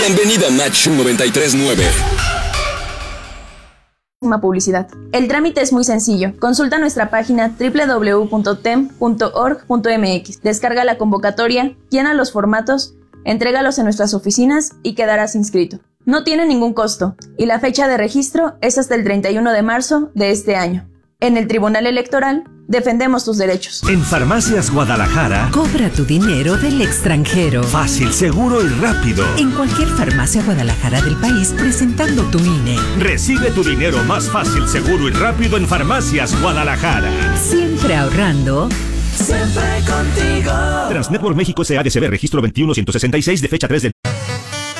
Bienvenida a Match 93.9. Publicidad. El trámite es muy sencillo. Consulta nuestra página www.tem.org.mx. Descarga la convocatoria, llena los formatos, entrégalos en nuestras oficinas y quedarás inscrito. No tiene ningún costo y la fecha de registro es hasta el 31 de marzo de este año. En el Tribunal Electoral defendemos tus derechos. En Farmacias Guadalajara, cobra tu dinero del extranjero. Fácil, seguro y rápido. En cualquier farmacia Guadalajara del país, presentando tu INE. Recibe tu dinero más fácil, seguro y rápido en Farmacias Guadalajara. Siempre ahorrando. Siempre contigo. Transnetwork México SADCB registro 21166 de fecha 3 del